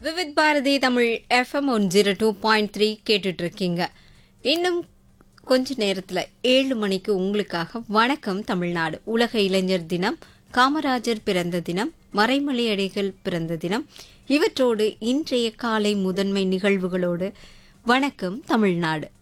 Vividh Bharathi Tamil FM 102.3 கேட்டுட்டு இருக்கீங்க. இன்னும் கொஞ்ச நேரத்தில் 7 மணிக்கு உங்களுக்காக வணக்கம் தமிழ்நாடு. உலக இளைஞர் தினம், காமராஜர் பிறந்த தினம், மறைமலை அடிகள் பிறந்த தினம், இவற்றோடு இன்றைய காலை முதன்மை நிகழ்வுகளோடு வணக்கம் தமிழ்நாடு.